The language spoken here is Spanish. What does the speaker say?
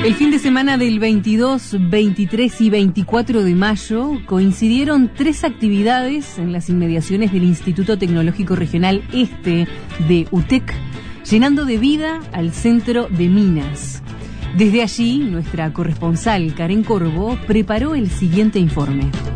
El fin de semana del 22, 23 y 24 de mayo coincidieron 3 actividades en las inmediaciones del Instituto Tecnológico Regional Este de UTEC, llenando de vida al centro de Minas. Desde allí, nuestra corresponsal Karen Corvo preparó el siguiente informe.